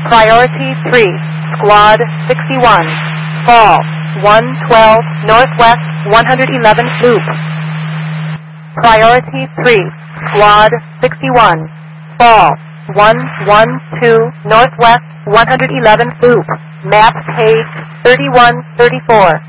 Priority 3, Squad 61, fall 112 Northwest 111 loop. Priority 3, Squad 61, fall 112 Northwest 111 loop. Map page 3134.